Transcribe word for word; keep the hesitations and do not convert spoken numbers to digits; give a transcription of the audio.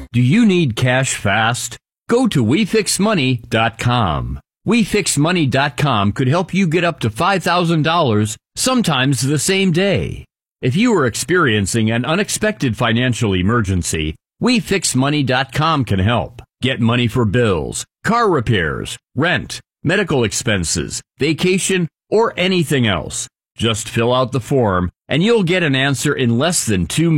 Do you need cash fast? Go to we fix money dot com. we fix money dot com could help you get up to five thousand dollars, sometimes the same day. If you are experiencing an unexpected financial emergency, we fix money dot com can help. Get money for bills, car repairs, rent, medical expenses, vacation, or anything else. Just fill out the form, and you'll get an answer in less than two minutes.